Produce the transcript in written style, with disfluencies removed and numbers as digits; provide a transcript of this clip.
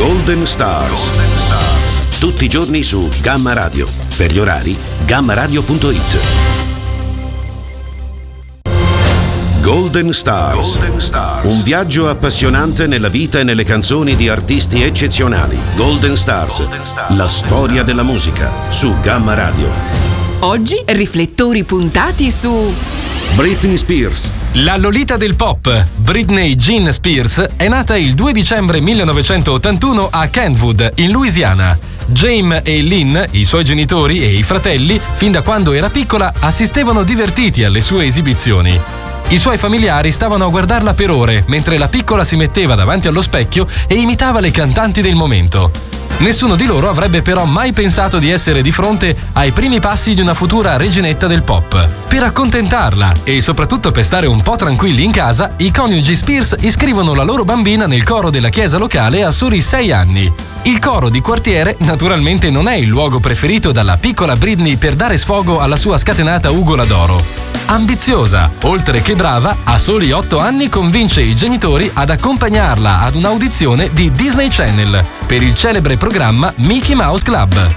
Golden Stars. Tutti i giorni su Gamma Radio. Per gli orari, gammaradio.it. Golden Stars. Un viaggio appassionante nella vita e nelle canzoni di artisti eccezionali. Golden Stars. La storia della musica su Gamma Radio. Oggi riflettori puntati su Britney Spears. La Lolita del pop, Britney Jean Spears, è nata il 2 dicembre 1981 a Kentwood, in Louisiana. James e Lynn, i suoi genitori e i fratelli, fin da quando era piccola, assistevano divertiti alle sue esibizioni. I suoi familiari stavano a guardarla per ore, mentre la piccola si metteva davanti allo specchio e imitava le cantanti del momento. Nessuno di loro avrebbe però mai pensato di essere di fronte ai primi passi di una futura reginetta del pop. Per accontentarla e soprattutto per stare un po' tranquilli in casa, i coniugi Spears iscrivono la loro bambina nel coro della chiesa locale a soli 6 anni. Il coro di quartiere naturalmente non è il luogo preferito dalla piccola Britney per dare sfogo alla sua scatenata ugola d'oro. Ambiziosa, oltre che brava, a soli 8 anni convince i genitori ad accompagnarla ad un'audizione di Disney Channel per il celebre programma Mickey Mouse Club.